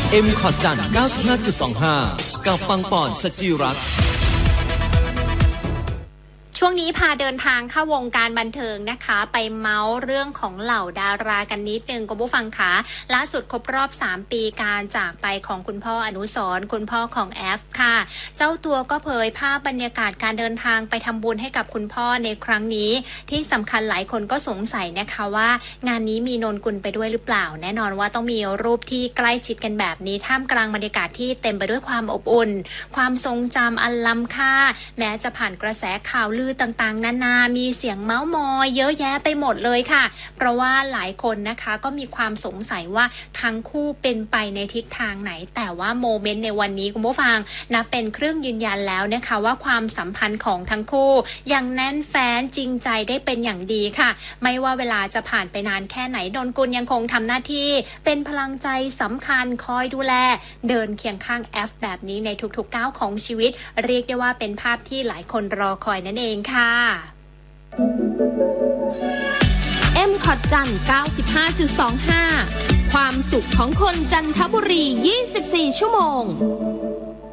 M คอร์ดจัน 95.25 กับปังปอนสจิรัตน์ช่วงนี้พาเดินทางเข้าวงการบันเทิงนะคะไปเมาส์เรื่องของเหล่าดารากันนิดนึงคุณผู้ฟังคะล่าสุดครบรอบ3ปีการจากไปของคุณพ่ออนุสรณ์คุณพ่อของแอฟค่ะเจ้าตัวก็เผยภาพบรรยากาศการเดินทางไปทำบุญให้กับคุณพ่อในครั้งนี้ที่สำคัญหลายคนก็สงสัยนะคะว่างานนี้มีนนกุลไปด้วยหรือเปล่าแน่นอนว่าต้องมีรูปที่ใกล้ชิดกันแบบนี้ท่ามกลางบรรยากาศที่เต็มไปด้วยความอบอุ่นความทรงจำอันล้ำค่าแม้จะผ่านกระแสข่าวลือต่างๆนานามีเสียงเม้ามอยเยอะแยะไปหมดเลยค่ะเพราะว่าหลายคนนะคะก็มีความสงสัยว่าทั้งคู่เป็นไปในทิศทางไหนแต่ว่าโมเมนต์ในวันนี้คุณผู้ฟังนับเป็นเครื่องยืนยันแล้วนะคะว่าความสัมพันธ์ของทั้งคู่ยังแน่นแฟ้นจริงใจได้เป็นอย่างดีค่ะไม่ว่าเวลาจะผ่านไปนานแค่ไหนนนกุลยังคงทำหน้าที่เป็นพลังใจสำคัญคอยดูแลเดินเคียงข้างแอฟแบบนี้ในทุกๆก้าวของชีวิตเรียกได้ว่าเป็นภาพที่หลายคนรอคอยนั่นเองค่ะ M คอร์ดจัน 95.25 ความสุขของคนจันทบุรี 24 ชั่วโมง